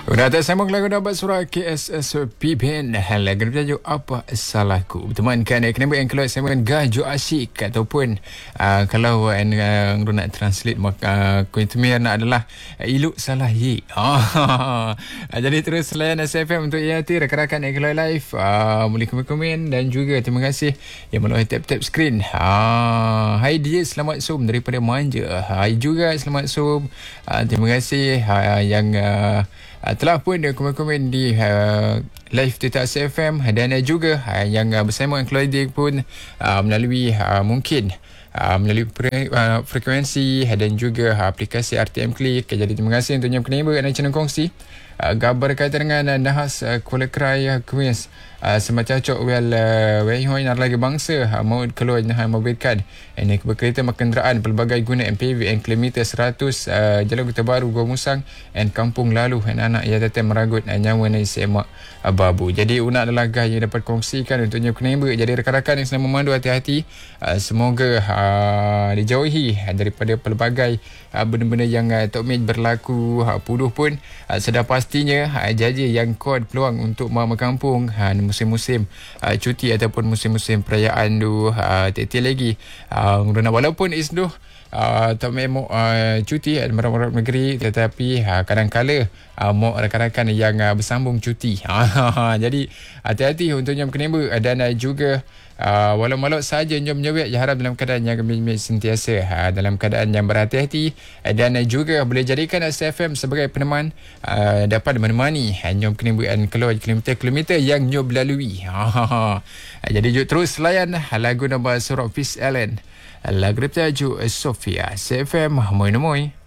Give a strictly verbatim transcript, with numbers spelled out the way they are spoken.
Udah tak sambung lagu dapat surah K S S Pipin. Lagu bertajuk Apa Salahku. Temankan eh, kenapa yang keluar sambungan Gaju Asyik ataupun uh, kalau uh, uh, nak translate maka uh, kuintumir nak adalah uh, Iluk Salah Ye. Oh. Jadi terus layan S F M untuk I A T rakan-rakan yang keluar live. Uh, boleh komen-komen dan juga terima kasih yang melalui tap-tap screen. Uh, hai dia selamat sum daripada Manja. Hai juga selamat sum. Uh, terima kasih uh, yang uh, Uh, telah pun dia komen-komen di uh, live Twitter S F M dan uh, juga uh, yang uh, bersama dengan keluarga pun uh, melalui uh, mungkin uh, melalui pre, uh, frekuensi dan juga uh, aplikasi R T M Click. Jadi terima kasih untuk yang kenapa dan channel kongsi uh, gambar kaitan dengan uh, nahas uh, Kuala Krai uh, Queens uh, semacam cok well uh, wei hoi nak lagi bangsa uh, mau keluar nah memberikan ini berkaitan kenderaan pelbagai guna M P V and kilometer seratus uh, Jalan Kota Baru Gua Musang and Kampung Lalu anak-anak yang datang meragut uh, nyawa ni semak uh, babu. Jadi unak adalah gah yang dapat kongsikan untuk yang kenapa. Jadi rakan-rakan yang sedang memandu hati-hati, uh, semoga uh, dijauhi uh, daripada pelbagai uh, benda-benda yang uh, tokmej berlaku uh, puduh pun uh, sudah pastinya uh, jaji yang kuat peluang untuk mama kampung uh, musim-musim uh, cuti ataupun musim-musim perayaan tu uh, tiap-tiap lagi uh, walaupun isduh Uh, tak memang uh, cuti uh, merang-merang negeri, tetapi uh, kadang-kala uh, mau rakan-rakan yang uh, bersambung cuti. Jadi hati-hati untuk nyom kenapa dan uh, juga uh, walau-walau saja nyom nyewek ya harap dalam keadaan yang gembira sentiasa uh, dalam keadaan yang berhati-hati uh, dan uh, juga boleh jadikan S F M sebagai peneman uh, dapat menemani uh, nyom kenapa keluar kilometer-kilometer yang nyom lalui. uh, jadi jom terus layan uh, lagu nama Surah Fish Allen. Lagu bertajuk Sofia S F M Moy Moy.